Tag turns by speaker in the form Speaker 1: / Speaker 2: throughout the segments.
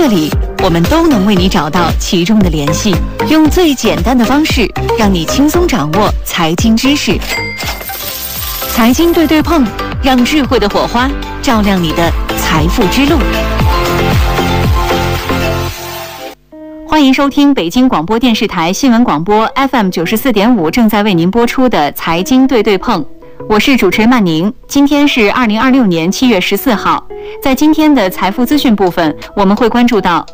Speaker 1: 这里，我们都能为你找到其中的联系，用最简单的方式，让你轻松掌握财经知识。财经对对碰，让智慧的火花照亮你的财富之路。欢迎收听北京广播电视台新闻广播 FM 94.5正在为您播出的财经对对碰，我是主持人曼宁。今天是2026年7月14号。在今天的财富资讯部分，我们会关注到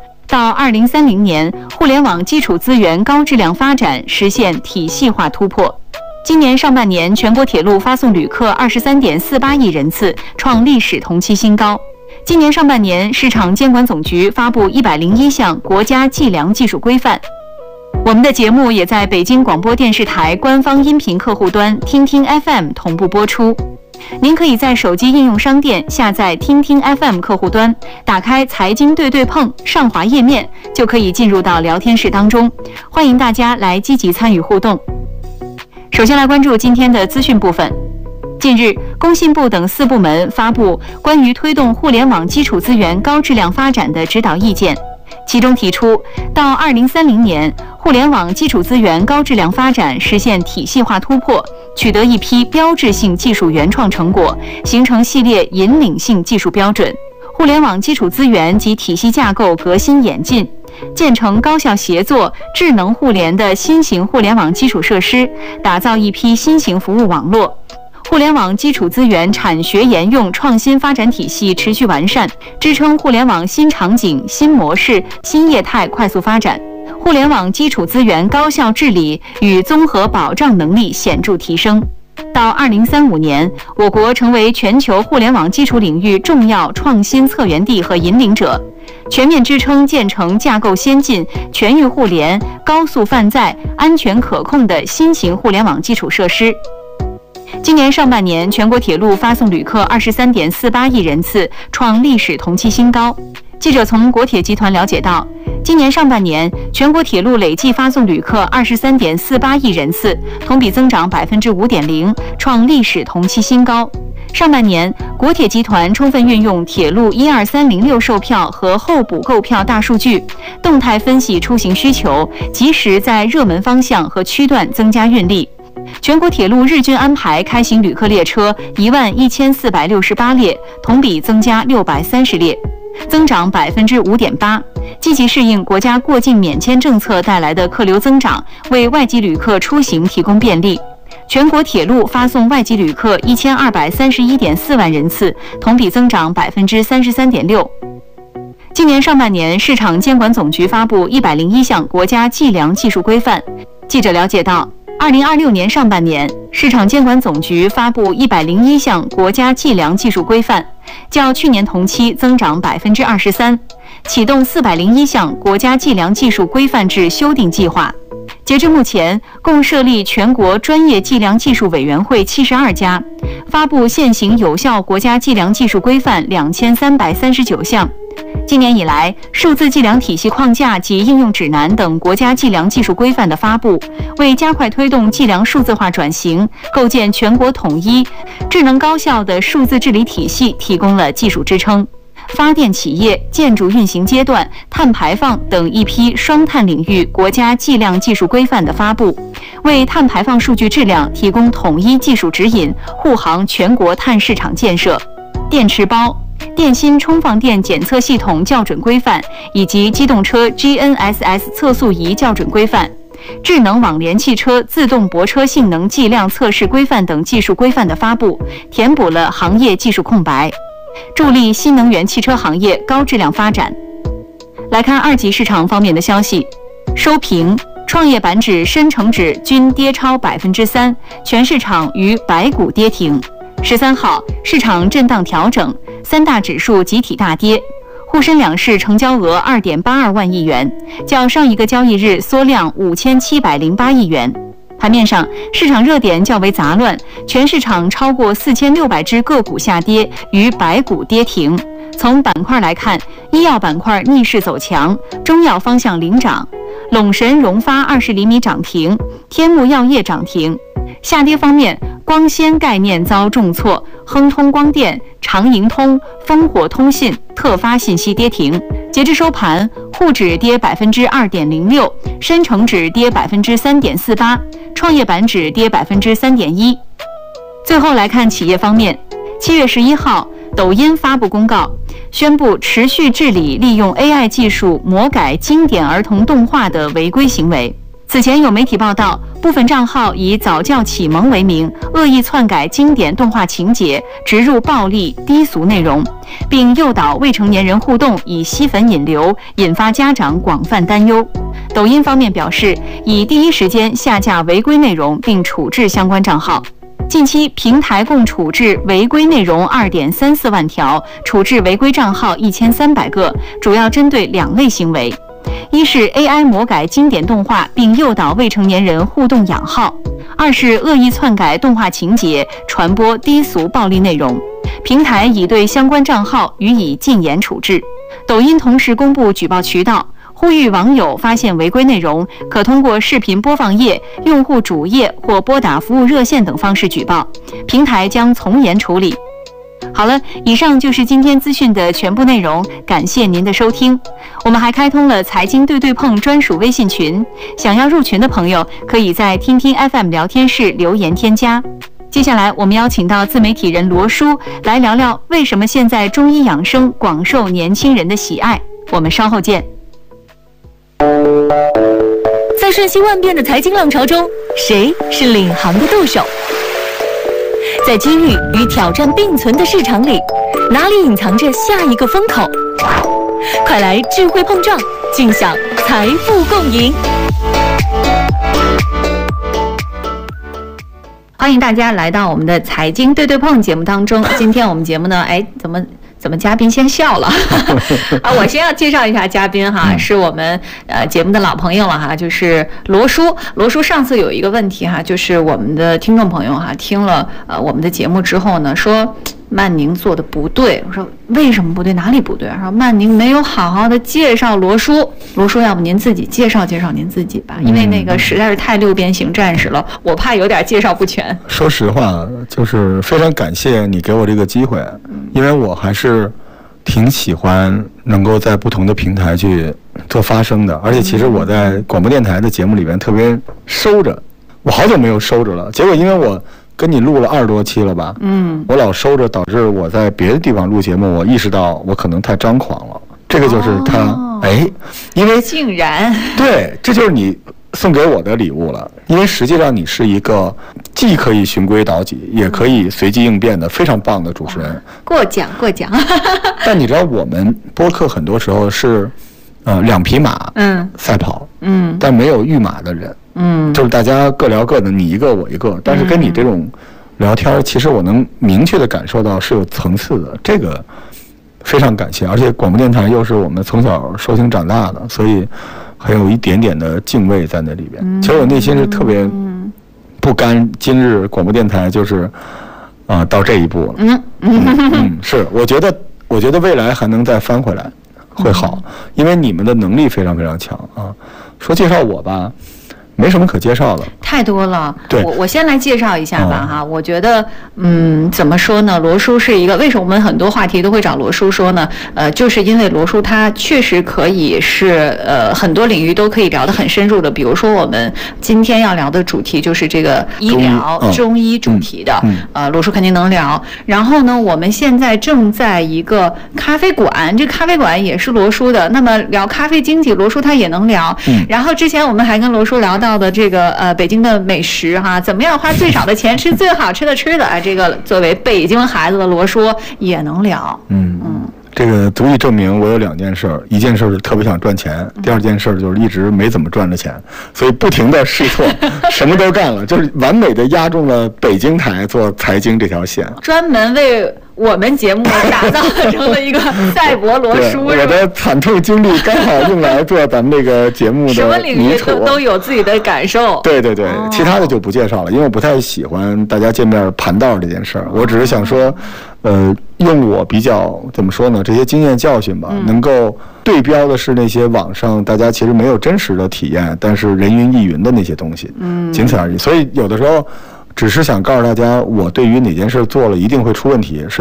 Speaker 1: 2030年互联网基础资源高质量发展实现体系化突破。今年上半年，全国铁路发送旅客23.48亿人次，创历史同期新高。今年上半年，市场监管总局发布101项国家计量技术规范。我们的节目也在北京广播电视台官方音频客户端听听 FM 同步播出。您可以在手机应用商店下载听听 FM 客户端，打开财经对对碰上滑页面，就可以进入到聊天室当中。欢迎大家来积极参与互动。首先来关注今天的资讯部分。近日，工信部等4部门发布关于推动互联网基础资源高质量发展的指导意见，其中提出，到2030年，互联网基础资源高质量发展实现体系化突破，取得一批标志性技术原创成果，形成系列引领性技术标准。互联网基础资源及体系架构革新演进，建成高效协作、智能互联的新型互联网基础设施，打造一批新型服务网络。互联网基础资源产学研用创新发展体系持续完善，支撑互联网新场景、新模式、新业态快速发展。互联网基础资源高效治理与综合保障能力显著提升。到2035年，我国成为全球互联网基础领域重要创新策源地和引领者，全面支撑建成架构先进、全域互联、高速泛在、安全可控的新型互联网基础设施。今年上半年，全国铁路发送旅客23.48亿人次，创历史同期新高。记者从国铁集团了解到，今年上半年，全国铁路累计发送旅客23.48亿人次，同比增长5.0%，创历史同期新高。上半年，国铁集团充分运用铁路12306售票和候补购票大数据，动态分析出行需求，及时在热门方向和区段增加运力。全国铁路日均安排开行旅客列车11468列，同比增加630列，增长5.8%，积极适应国家过境免签政策带来的客流增长，为外籍旅客出行提供便利。全国铁路发送外籍旅客1231.4万人次，同比增长33.6%。今年上半年，市场监管总局发布101项国家计量技术规范。记者了解到，2026年上半年，市场监管总局发布101项国家计量技术规范，较去年同期增长23%，启动401项国家计量技术规范制修订计划。截至目前，共设立全国专业计量技术委员会72家，发布现行有效国家计量技术规范2339项。今年以来，数字计量体系框架及应用指南等国家计量技术规范的发布，为加快推动计量数字化转型，构建全国统一、智能高效的数字治理体系提供了技术支撑。发电企业、建筑运行阶段、碳排放等一批双碳领域国家计量技术规范的发布，为碳排放数据质量提供统一技术指引，护航全国碳市场建设。电池包、电芯充放电检测系统校准规范以及机动车 GNSS 测速仪校准规范、智能网联汽车自动泊车性能计量测试规范等技术规范的发布，填补了行业技术空白，助力新能源汽车行业高质量发展。来看二级市场方面的消息，收评，创业板指、深成指均跌超3%，全市场于百股跌停。13号，市场震荡调整，3大指数集体大跌。沪深两市成交额2.82万亿元，较上一个交易日缩量5708亿元。盘面上，市场热点较为杂乱，全市场超过4600只个股下跌，逾百股跌停。从板块来看，医药板块逆势走强，中药方向领涨。 陇神荣发20厘米涨停，天目药业涨停。下跌方面，光纤概念遭重挫，亨通光电、长盈通、烽火通信、特发信息跌停。截至收盘，沪指跌2.06%，深成指跌3.48%，创业板指跌3.1%。最后来看企业方面，7月11号，抖音发布公告，宣布持续治理利用 AI 技术魔改经典儿童动画的违规行为。此前有媒体报道，部分账号以早教启蒙为名，恶意篡改经典动画情节，植入暴力低俗内容，并诱导未成年人互动，以吸粉引流，引发家长广泛担忧。抖音方面表示，已第一时间下架违规内容，并处置相关账号。近期平台共处置违规内容2.34万条，处置违规账号1300个，主要针对2类行为。一是 AI 魔改经典动画并诱导未成年人互动养号，二是恶意篡改动画情节，传播低俗暴力内容。平台已对相关账号予以禁言处置。抖音同时公布举报渠道，呼吁网友发现违规内容，可通过视频播放页、用户主页或拨打服务热线等方式举报，平台将从严处理。好了，以上就是今天资讯的全部内容，感谢您的收听。我们还开通了财经对对碰专属微信群，想要入群的朋友可以在听听 FM 聊天室留言添加。接下来我们邀请到自媒体人罗叔来聊聊为什么现在中医养生广受年轻人的喜爱。我们稍后见。
Speaker 2: 在瞬息万变的财经浪潮中，谁是领航的舵手？在机遇与挑战并存的市场里，哪里隐藏着下一个风口？快来智慧碰撞，尽享财富共赢！
Speaker 1: 欢迎大家来到我们的财经对对碰节目当中。今天我们节目呢，怎么嘉宾先笑了啊？我先要介绍一下嘉宾哈，是我们节目的老朋友了哈，就是罗叔。罗叔上次有一个问题哈，就是我们的听众朋友哈听了我们的节目之后呢，说曼宁做的不对。我说为什么不对？哪里不对？说曼宁没有好好的介绍罗叔。罗叔，要不您自己介绍介绍您自己吧，因为那个实在是太六边形战士了，我怕有点介绍不全。
Speaker 3: 说实话，就是非常感谢你给我这个机会，因为我还是挺喜欢能够在不同的平台去做发声的，而且其实我在广播电台的节目里边特别收着，我好久没有收着了。结果因为我跟你录了20多期了吧，我老收着，导致我在别的地方录节目，我意识到我可能太张狂了。这个就是他，因为
Speaker 1: 竟然
Speaker 3: 对，这就是你送给我的礼物了。因为实际上你是一个既可以循规蹈矩，也可以随机应变的非常棒的主持人。
Speaker 1: 过奖。
Speaker 3: 但你知道我们播客很多时候是2匹马赛跑，但没有御马的人，就是大家各聊各的，你一个我一个。但是跟你这种聊天，其实我能明确的感受到是有层次的，这个非常感谢。而且广播电台又是我们从小收听长大的，所以还有一点点的敬畏在那里边。其实我内心是特别不甘，今日广播电台就是到这一步了。是，我觉得未来还能再翻回来，会好，因为你们的能力非常非常强啊。说介绍我吧，没什么可介绍的，
Speaker 1: 太多了。
Speaker 3: 对，
Speaker 1: 我先来介绍一下吧哈。我觉得，怎么说呢？罗叔是一个，为什么我们很多话题都会找罗叔说呢？就是因为罗叔他确实可以是很多领域都可以聊得很深入的。比如说我们今天要聊的主题就是这个医疗中医主题的，罗叔肯定能聊。然后呢，我们现在正在一个咖啡馆，这个咖啡馆也是罗叔的。那么聊咖啡经济，罗叔他也能聊。然后之前我们还跟罗叔聊到的这个北京的美食哈，怎么样花最少的钱吃最好吃的吃的，这个作为北京孩子的罗叔也能聊。
Speaker 3: 这个足以证明我有2件事，一件事是特别想赚钱，第2件事就是一直没怎么赚着钱，所以不停的试错，什么都干了，就是完美的压中了北京台做财经这条线，
Speaker 1: 专门为我们节目打造成了一个赛博罗书。
Speaker 3: 我的惨痛经历刚好用来做咱们这个节目的
Speaker 1: 什么领域都有自己的感受。
Speaker 3: 对对对，其他的就不介绍了，因为我不太喜欢大家见面盘道这件事儿。我只是想说，用我比较怎么说呢，这些经验教训吧，能够对标的是那些网上大家其实没有真实的体验，但是人云亦云的那些东西，仅此而已。所以有的时候只是想告诉大家，我对于哪件事做了一定会出问题，是